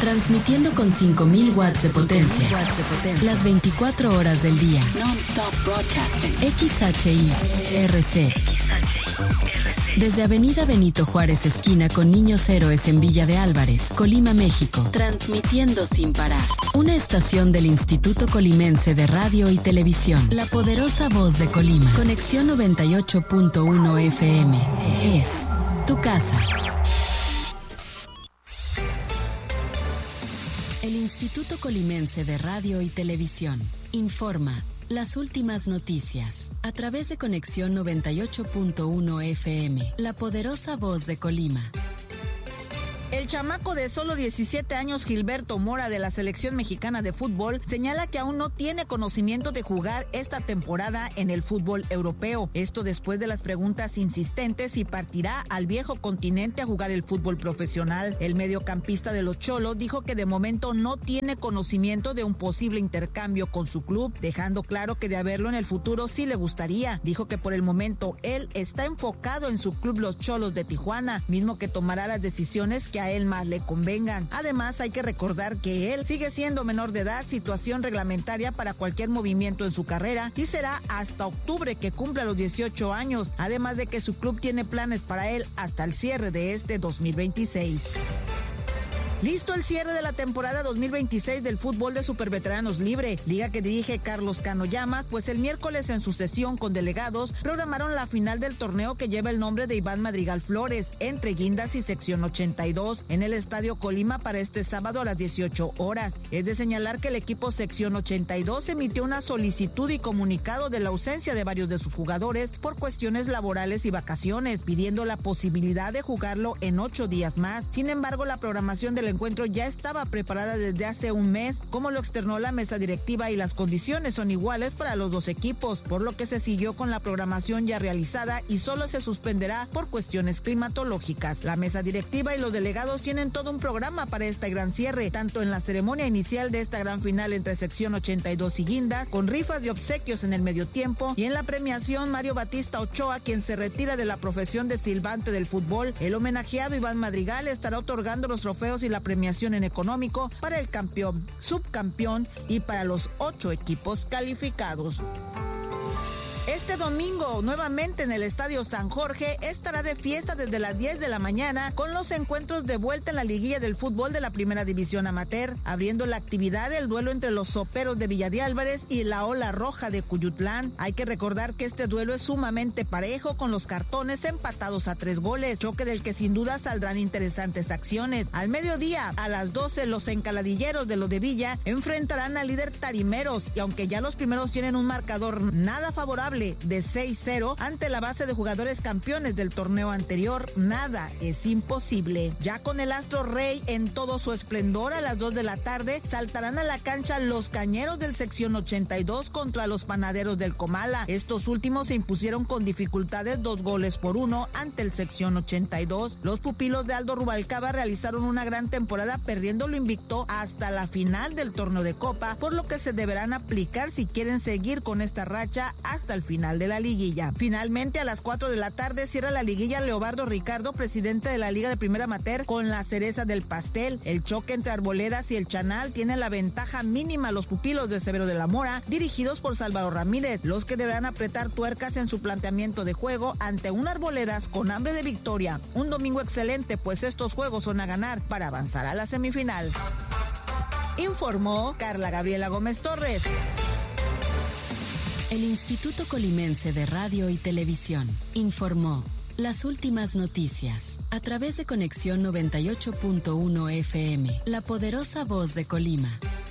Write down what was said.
Transmitiendo con 5.000 watts de potencia. Las 24 horas del día. XHI-RC. Desde Avenida Benito Juárez, esquina con Niños Héroes en Villa de Álvarez, Colima, México. Transmitiendo sin parar. Una estación del Instituto Colimense de Radio y Televisión. La poderosa voz de Colima. Conexión 98.1 FM. Es tu casa. El Instituto Colimense de Radio y Televisión informa las últimas noticias a través de Conexión 98.1 FM, la poderosa voz de Colima. El chamaco de solo 17 años, Gilberto Mora, de la selección mexicana de fútbol, señala que aún no tiene conocimiento de jugar esta temporada en el fútbol europeo. Esto después de las preguntas insistentes si partirá al viejo continente a jugar el fútbol profesional. El mediocampista de los Cholos dijo que de momento no tiene conocimiento de un posible intercambio con su club, dejando claro que de haberlo en el futuro sí le gustaría. Dijo que por el momento él está enfocado en su club, los Cholos de Tijuana, mismo que tomará las decisiones que a él más le convengan. Además, hay que recordar que él sigue siendo menor de edad, situación reglamentaria para cualquier movimiento en su carrera, y será hasta octubre que cumpla los 18 años, además de que su club tiene planes para él hasta el cierre de este 2026. Listo el cierre de la temporada 2026 del fútbol de superveteranos libre, liga que dirige Carlos Cano Llamas, pues el miércoles en su sesión con delegados programaron la final del torneo que lleva el nombre de Iván Madrigal Flores, entre Guindas y sección 82, en el Estadio Colima para este sábado a las 18 horas. Es de señalar que el equipo sección 82 emitió una solicitud y comunicado de la ausencia de varios de sus jugadores por cuestiones laborales y vacaciones, pidiendo la posibilidad de jugarlo en 8 días más. Sin embargo, la programación del encuentro ya estaba preparada desde hace un mes, como lo externó la mesa directiva, y las condiciones son iguales para los dos equipos, por lo que se siguió con la programación ya realizada y solo se suspenderá por cuestiones climatológicas. La mesa directiva y los delegados tienen todo un programa para este gran cierre, tanto en la ceremonia inicial de esta gran final entre sección 82 y Guindas, con rifas y obsequios en el medio tiempo, y en la premiación Mario Batista Ochoa, quien se retira de la profesión de silbante del fútbol. El homenajeado Iván Madrigal estará otorgando los trofeos y la premiación en económico para el campeón, subcampeón y para los 8 equipos calificados. Este domingo, nuevamente en el Estadio San Jorge, estará de fiesta desde las 10 de la mañana con los encuentros de vuelta en la liguilla del fútbol de la Primera División Amateur, abriendo la actividad el duelo entre los Soperos de Villa de Álvarez y la Ola Roja de Cuyutlán. Hay que recordar que este duelo es sumamente parejo, con los cartones empatados a 3 goles, choque del que sin duda saldrán interesantes acciones. Al mediodía, a las 12, los encaladilleros de los de Villa enfrentarán al líder Tarimeros, y aunque ya los primeros tienen un marcador nada favorable de 6-0 ante la base de jugadores campeones del torneo anterior, nada es imposible. Ya con el Astro Rey en todo su esplendor, a las 2 de la tarde saltarán a la cancha los Cañeros del sección 82 contra los Panaderos del Comala. Estos últimos se impusieron con dificultades 2-1 ante el sección 82. Los pupilos de Aldo Rubalcaba realizaron una gran temporada, perdiendo lo invicto hasta la final del torneo de Copa, por lo que se deberán aplicar si quieren seguir con esta racha hasta el final de la liguilla. Finalmente, a las 4 de la tarde cierra la liguilla Leobardo Ricardo, presidente de la Liga de Primera Amateur, con la cereza del pastel. El choque entre Arboledas y el Chanal tiene la ventaja mínima los pupilos de Severo de la Mora, dirigidos por Salvador Ramírez, los que deberán apretar tuercas en su planteamiento de juego ante un Arboledas con hambre de victoria. Un domingo excelente, pues estos juegos son a ganar para avanzar a la semifinal. Informó Carla Gabriela Gómez Torres. El Instituto Colimense de Radio y Televisión informó las últimas noticias a través de Conexión 98.1 FM, la poderosa voz de Colima.